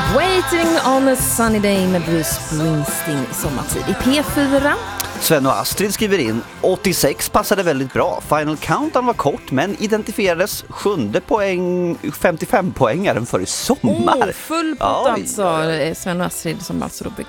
Waiting on a sunny day med Bruce Springsteen i sommartid i P4. Sven och Astrid skriver in 86 passade väldigt bra. Final Countdown var kort men identifierades 7:e poäng 55 poängaren för i sommar. Full pott alltså. Sven och Astrid som alltså då